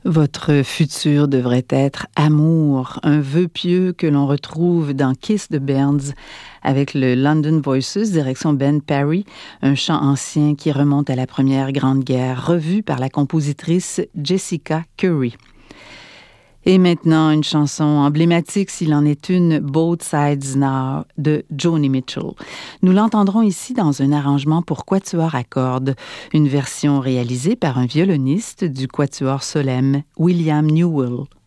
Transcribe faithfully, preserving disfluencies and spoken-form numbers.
Votre futur devrait être amour, un vœu pieux que l'on retrouve dans Kiss the Burns avec le London Voices, direction Ben Parry, un chant ancien qui remonte à la Première Grande Guerre, revu par la compositrice Jessica Curry. Et maintenant, une chanson emblématique, s'il en est une, Both Sides Now, de Joni Mitchell. Nous l'entendrons ici dans un arrangement pour quatuor à cordes, une version réalisée par un violoniste du quatuor Solem, William Newell.